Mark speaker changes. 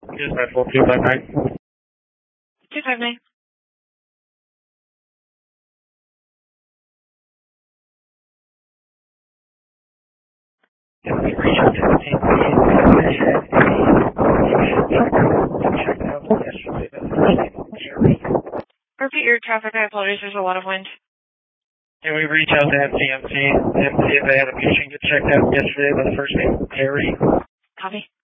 Speaker 1: Dispatch 4259.
Speaker 2: 259.
Speaker 1: Yeah, we reach out to the team. Checked out yesterday.
Speaker 2: Repeat your traffic. I apologize. There's a lot of wind.
Speaker 1: Yeah, we reach out to FCMC and see if they had a patient get checked out yesterday by the first name, Harry.
Speaker 2: Copy.